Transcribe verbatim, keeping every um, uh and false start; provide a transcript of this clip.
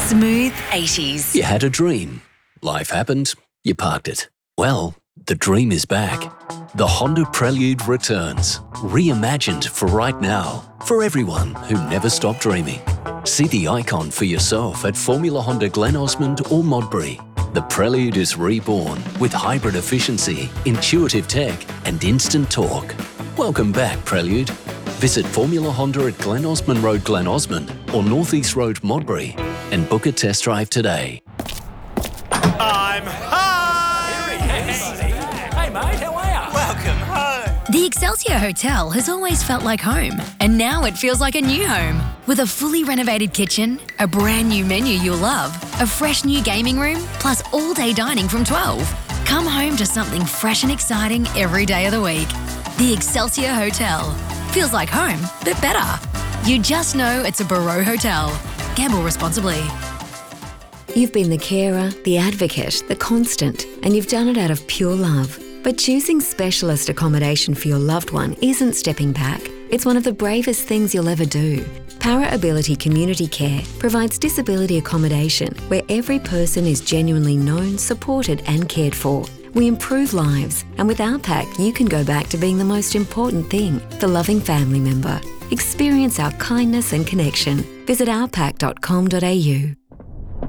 Smooth eighties. You had a dream. Life happened. You parked it. Well, the dream is back. The Honda Prelude returns. Reimagined for right now. For everyone who never stopped dreaming. See the icon for yourself at Formula Honda Glen Osmond or Modbury. The Prelude is reborn with hybrid efficiency, intuitive tech and instant torque. Welcome back, Prelude. Visit Formula Honda at Glen Osmond Road, Glen Osmond or North East Road, Modbury and book a test drive today. I'm home! Hey mate, how are you? Welcome home! The Excelsior Hotel has always felt like home, and now it feels like a new home. With a fully renovated kitchen, a brand new menu you'll love, a fresh new gaming room, plus all-day dining from twelve. Come home to something fresh and exciting every day of the week. The Excelsior Hotel. Feels like home, but better. You just know it's a Barreau Hotel. Gamble responsibly. You've been the carer, the advocate, the constant, and you've done it out of pure love. But choosing specialist accommodation for your loved one isn't stepping back. It's one of the bravest things you'll ever do. Para Ability Community Care provides disability accommodation where every person is genuinely known, supported and cared for. We improve lives, and with our pack, you can go back to being the most important thing, the loving family member. Experience our kindness and connection. Visit our pack dot com dot a u.